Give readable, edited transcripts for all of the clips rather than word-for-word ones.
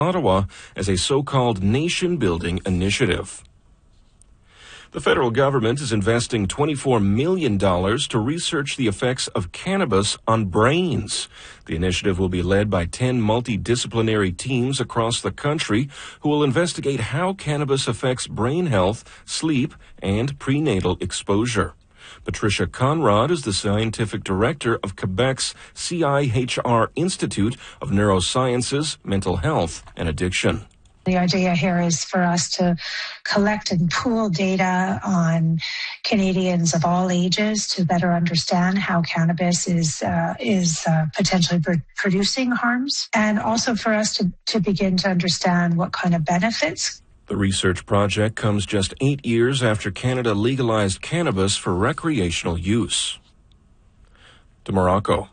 Ottawa as a so-called nation-building initiative. The federal government is investing $24 million to research the effects of cannabis on brains. The initiative will be led by 10 multidisciplinary teams across the country who will investigate how cannabis affects brain health, sleep, and prenatal exposure. Patricia Conrad is the scientific director of Quebec's CIHR Institute of Neurosciences, Mental Health, and Addiction. The idea here is for us to collect and pool data on Canadians of all ages to better understand how cannabis is potentially producing harms, and also for us to begin to understand what kind of benefits. The research project comes just 8 years after Canada legalized cannabis for recreational use. To Morocco.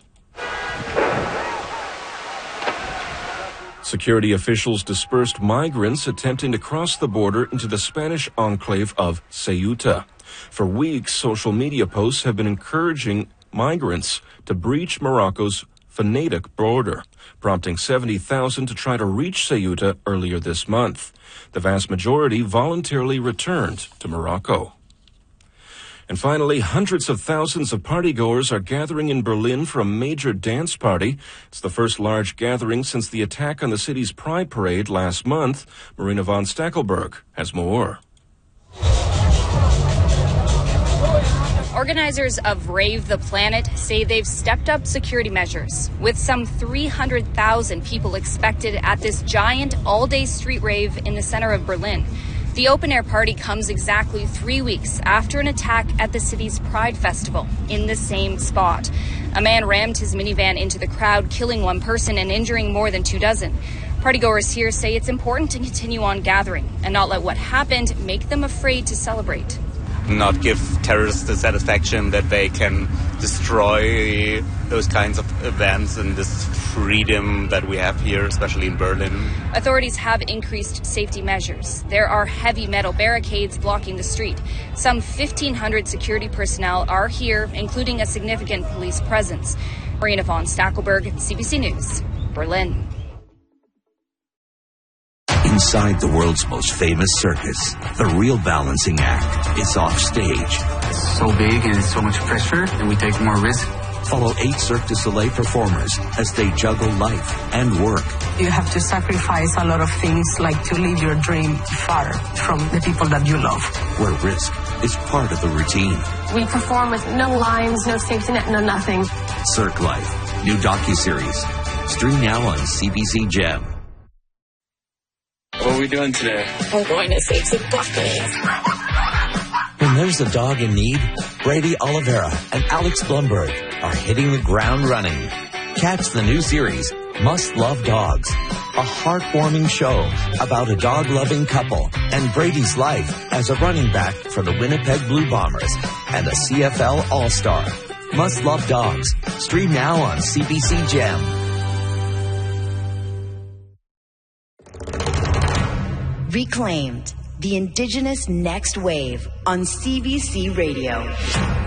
Security officials dispersed migrants attempting to cross the border into the Spanish enclave of Ceuta. For weeks, social media posts have been encouraging migrants to breach Morocco's Fanatic border, prompting 70,000 to try to reach Ceuta earlier this month. The vast majority voluntarily returned to Morocco. And finally, hundreds of thousands of partygoers are gathering in Berlin for a major dance party. It's the first large gathering since the attack on the city's Pride Parade last month. Marina von Stackelberg has more. Organizers of Rave the Planet say they've stepped up security measures, with some 300,000 people expected at this giant all-day street rave in the center of Berlin. The open-air party comes exactly 3 weeks after an attack at the city's Pride Festival in the same spot. A man rammed his minivan into the crowd, killing one person and injuring more than 24. Partygoers here say it's important to continue on gathering and not let what happened make them afraid to celebrate. Not give terrorists the satisfaction that they can destroy those kinds of events and this freedom that we have here, especially in Berlin. Authorities have increased safety measures. There are heavy metal barricades blocking the street. Some 1,500 security personnel are here, including a significant police presence. Marina von Stackelberg, CBC News, Berlin. Inside the world's most famous circus, the real balancing act is off stage. It's so big and it's so much pressure, and we take more risk. Follow 8 Cirque du Soleil performers as they juggle life and work. You have to sacrifice a lot of things, like to leave your dream far from the people that you love. Where risk is part of the routine. We perform with no lines, no safety net, no nothing. Cirque Life, new docuseries. Stream now on CBC Gem. What are we doing today? We're going to save some puppies. When there's a dog in need, Brady Oliveira and Alex Blumberg are hitting the ground running. Catch the new series, Must Love Dogs, a heartwarming show about a dog-loving couple and Brady's life as a running back for the Winnipeg Blue Bombers and a CFL All-Star. Must Love Dogs. Stream now on CBC Gem. Reclaimed, the Indigenous Next Wave on CBC Radio.